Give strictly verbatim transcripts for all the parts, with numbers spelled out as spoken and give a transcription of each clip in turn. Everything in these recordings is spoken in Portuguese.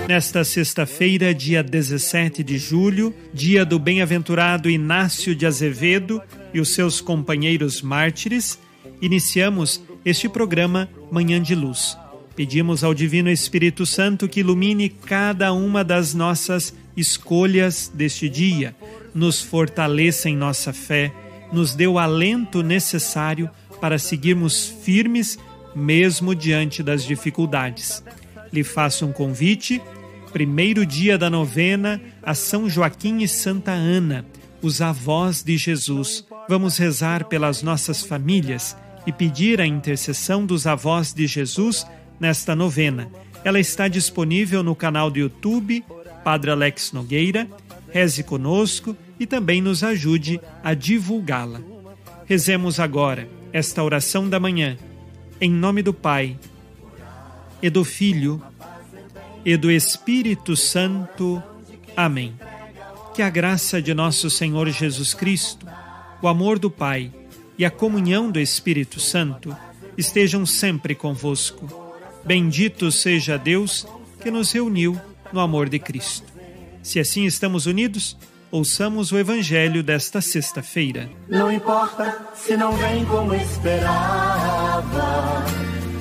Nesta sexta-feira, dia dezessete de julho, dia do bem-aventurado Inácio de Azevedo e os seus companheiros mártires, iniciamos este programa Manhã de Luz. Pedimos ao Divino Espírito Santo que ilumine cada uma das nossas escolhas deste dia, nos fortaleça em nossa fé, nos dê o alento necessário para seguirmos firmes, mesmo diante das dificuldades. Lhe faço um convite, primeiro dia da novena a São Joaquim e Santa Ana, os avós de Jesus. Vamos rezar pelas nossas famílias e pedir a intercessão dos avós de Jesus nesta novena. Ela está disponível no canal do YouTube, Padre Alex Nogueira. Reze conosco e também nos ajude a divulgá-la. Rezemos agora esta oração da manhã, em nome do Pai, e do Filho, e do Espírito Santo. Amém. Que a graça de nosso Senhor Jesus Cristo, o amor do Pai e a comunhão do Espírito Santo estejam sempre convosco. Bendito seja Deus que nos reuniu no amor de Cristo. Se assim estamos unidos, ouçamos o Evangelho desta sexta-feira. Não importa se não vem como esperava,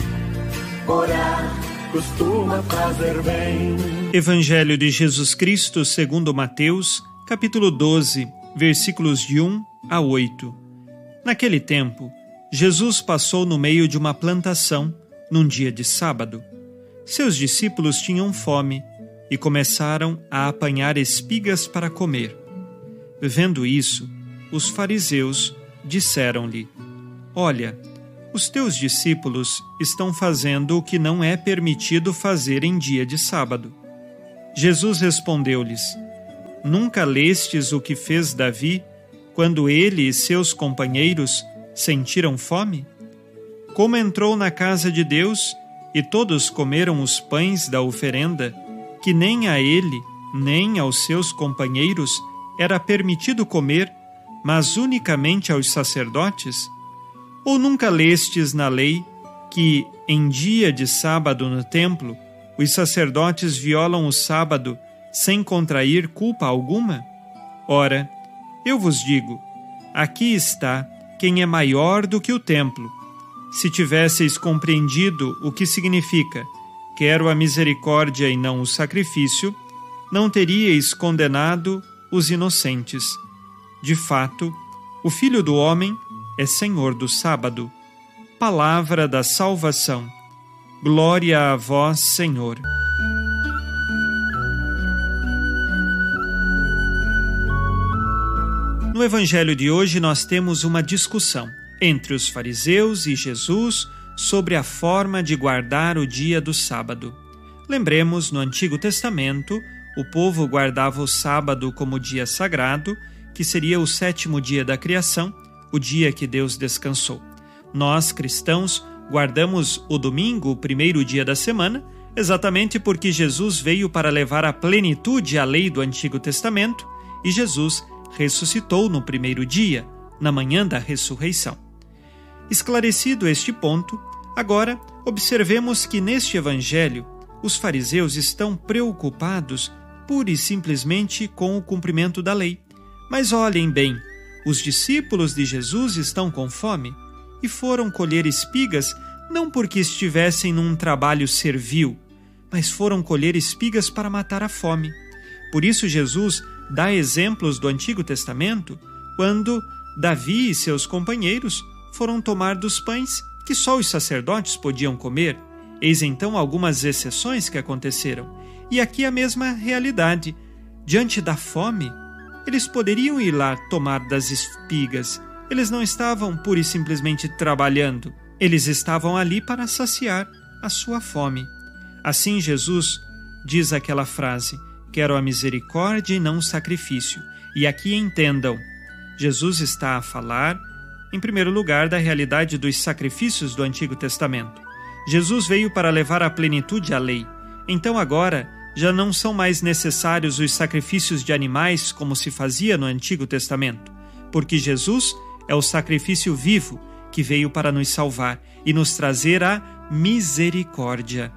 orar costuma fazer bem. Evangelho de Jesus Cristo segundo Mateus, capítulo doze, versículos de um a oito. Naquele tempo, Jesus passou no meio de uma plantação, num dia de sábado. Seus discípulos tinham fome e começaram a apanhar espigas para comer. Vendo isso, os fariseus disseram-lhe: Olha, os teus discípulos estão fazendo o que não é permitido fazer em dia de sábado. Jesus respondeu-lhes: Nunca lestes o que fez Davi, quando ele e seus companheiros sentiram fome? Como entrou na casa de Deus e todos comeram os pães da oferenda, que nem a ele, nem aos seus companheiros era permitido comer, mas unicamente aos sacerdotes? Ou nunca lestes na lei que, em dia de sábado no templo, os sacerdotes violam o sábado sem contrair culpa alguma? Ora, eu vos digo, aqui está quem é maior do que o templo. Se tivesseis compreendido o que significa quero a misericórdia e não o sacrifício, não teríeis condenado os inocentes. De fato, o Filho do Homem é Senhor do sábado. Palavra da salvação. Glória a vós, Senhor. No Evangelho de hoje nós temos uma discussão entre os fariseus e Jesus sobre a forma de guardar o dia do sábado. Lembremos, no Antigo Testamento, o povo guardava o sábado como dia sagrado, que seria o sétimo dia da criação, o dia que Deus descansou. Nós, cristãos, guardamos o domingo, o primeiro dia da semana, exatamente porque Jesus veio para levar à plenitude a lei do Antigo Testamento e Jesus ressuscitou no primeiro dia, na manhã da ressurreição. Esclarecido este ponto, agora observemos que neste Evangelho os fariseus estão preocupados pura e simplesmente com o cumprimento da lei. Mas olhem bem, os discípulos de Jesus estão com fome e foram colher espigas não porque estivessem num trabalho servil, mas foram colher espigas para matar a fome. Por isso Jesus dá exemplos do Antigo Testamento quando Davi e seus companheiros foram tomar dos pães que só os sacerdotes podiam comer. Eis então algumas exceções que aconteceram. E aqui a mesma realidade. Diante da fome, eles poderiam ir lá tomar das espigas. Eles não estavam pura e simplesmente trabalhando. Eles estavam ali para saciar a sua fome. Assim Jesus diz aquela frase: quero a misericórdia e não o sacrifício. E aqui entendam, Jesus está a falar, em primeiro lugar, da realidade dos sacrifícios do Antigo Testamento. Jesus veio para levar à plenitude a lei. Então agora já não são mais necessários os sacrifícios de animais como se fazia no Antigo Testamento, porque Jesus é o sacrifício vivo que veio para nos salvar e nos trazer a misericórdia.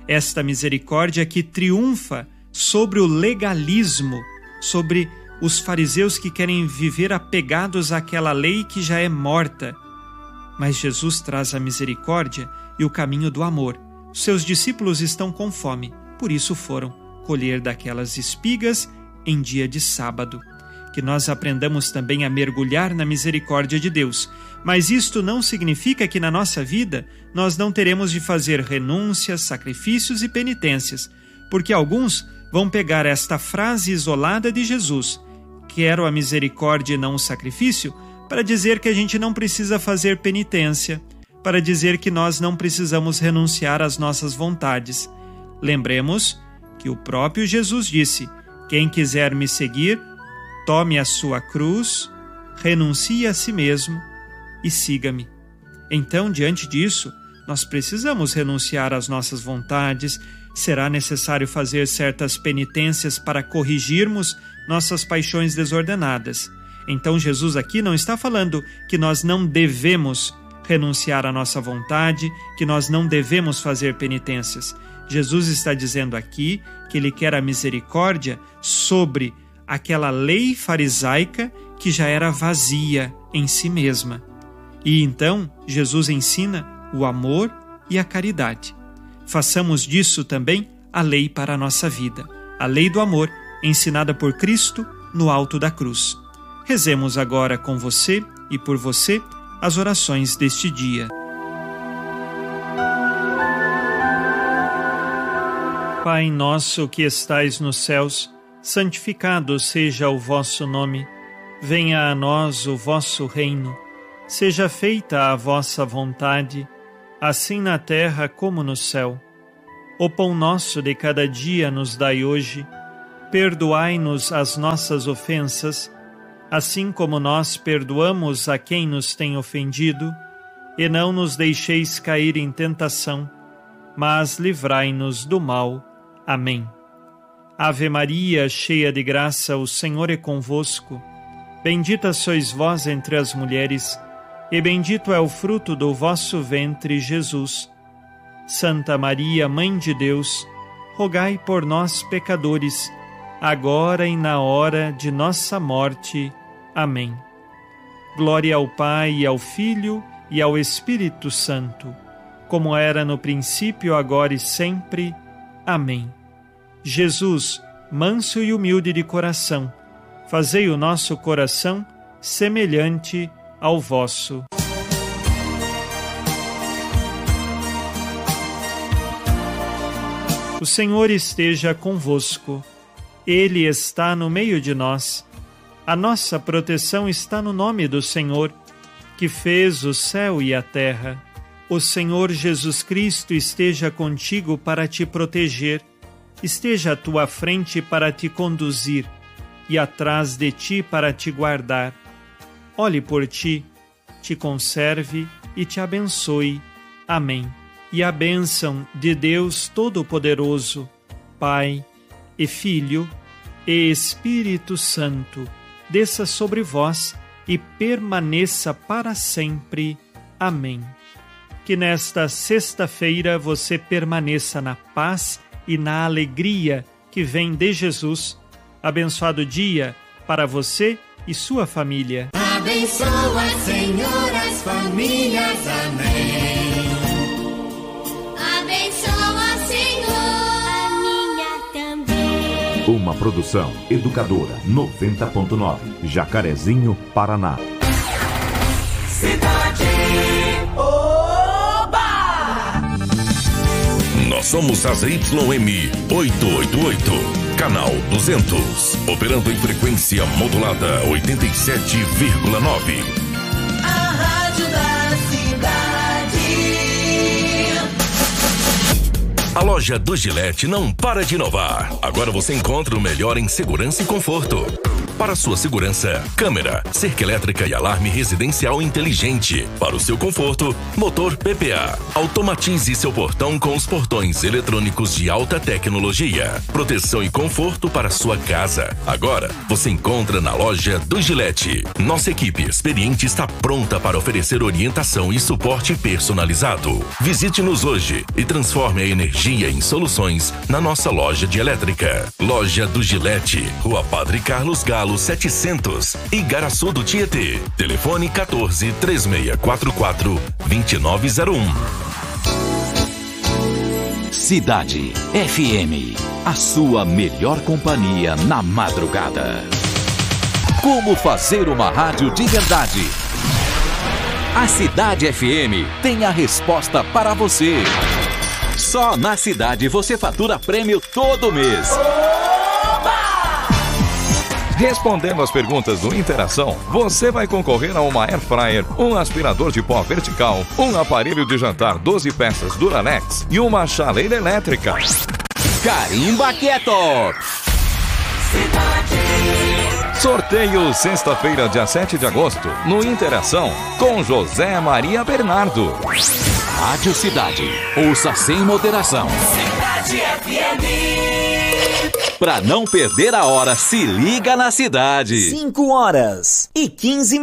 esta misericórdia que triunfa sobre o legalismo, sobre os fariseus que querem viver apegados àquela lei que já é morta. Mas Jesus traz a misericórdia e o caminho do amor. Seus discípulos estão com fome, por isso foram colher daquelas espigas em dia de sábado. Que nós aprendamos também a mergulhar na misericórdia de Deus. Mas isto não significa que na nossa vida nós não teremos de fazer renúncias, sacrifícios e penitências, porque alguns vão pegar esta frase isolada de Jesus, quero a misericórdia e não o sacrifício, para dizer que a gente não precisa fazer penitência, para dizer que nós não precisamos renunciar às nossas vontades. Lembremos que o próprio Jesus disse: quem quiser me seguir, tome a sua cruz, renuncie a si mesmo e siga-me. Então, diante disso, nós precisamos renunciar às nossas vontades. Será necessário fazer certas penitências para corrigirmos nossas paixões desordenadas. Então, Jesus aqui não está falando que nós não devemos renunciar à nossa vontade, que nós não devemos fazer penitências. Jesus está dizendo aqui que Ele quer a misericórdia sobre aquela lei farisaica que já era vazia em si mesma. E então, Jesus ensina o amor e a caridade. Façamos disso também a lei para a nossa vida, a lei do amor, ensinada por Cristo no alto da cruz. Rezemos agora com você e por você as orações deste dia. Pai nosso que estais nos céus, santificado seja o vosso nome. Venha a nós o vosso reino. Seja feita a vossa vontade, assim na terra como no céu. O pão nosso de cada dia nos dai hoje. Perdoai-nos as nossas ofensas, assim como nós perdoamos a quem nos tem ofendido, e não nos deixeis cair em tentação, mas livrai-nos do mal. Amém. Ave Maria, cheia de graça, o Senhor é convosco. Bendita sois vós entre as mulheres, e bendito é o fruto do vosso ventre, Jesus. Santa Maria, Mãe de Deus, rogai por nós, pecadores, agora e na hora de nossa morte. Amém. Glória ao Pai, e ao Filho, e ao Espírito Santo, como era no princípio, agora e sempre. Amém. Jesus, manso e humilde de coração, fazei o nosso coração semelhante ao vosso. O Senhor esteja convosco. Ele está no meio de nós. A nossa proteção está no nome do Senhor, que fez o céu e a terra. O Senhor Jesus Cristo esteja contigo para te proteger, esteja à tua frente para te conduzir e atrás de ti para te guardar. Olhe por ti, te conserve e te abençoe. Amém. E a bênção de Deus Todo-Poderoso, Pai e Filho e Espírito Santo, desça sobre vós e permaneça para sempre. Amém. Que nesta sexta-feira você permaneça na paz e na alegria que vem de Jesus. Abençoado dia para você e sua família. Abençoa, Senhor, as famílias. Amém. Abençoa, Senhor, a minha também. Uma produção Educadora noventa ponto nove, Jacarezinho, Paraná. Cidade. Oba! Nós somos a Z Y M oitocentos e oitenta e oito, canal duzentos, operando em frequência modulada oitenta e sete vírgula nove. A rádio da cidade. A loja do Gillette não para de inovar. Agora você encontra o melhor em segurança e conforto. Para sua segurança, câmera, cerca elétrica e alarme residencial inteligente. Para o seu conforto, motor P P A. Automatize seu portão com os portões eletrônicos de alta tecnologia. Proteção e conforto para sua casa. Agora, você encontra na loja do Gillette. Nossa equipe experiente está pronta para oferecer orientação e suporte personalizado. Visite-nos hoje e transforme a energia em soluções na nossa loja de elétrica. Loja do Gillette, Rua Padre Carlos Galo setecentos, Igaraçu do Tietê. Telefone quatorze, três seis quatro quatro, dois nove zero um. Cidade F M, a sua melhor companhia na madrugada. Como fazer uma rádio de verdade? A Cidade F M tem a resposta para você. Só na Cidade você fatura prêmio todo mês. Respondendo as perguntas do Interação, você vai concorrer a uma Air Fryer, um aspirador de pó vertical, um aparelho de jantar doze peças Duralex e uma chaleira elétrica. Carimba Quieto! Sorteio sexta-feira, dia sete de agosto, no Interação, com José Maria Bernardo. Rádio Cidade, ouça sem moderação. Cidade F M. Pra não perder a hora, se liga na Cidade. cinco horas e quinze minutos.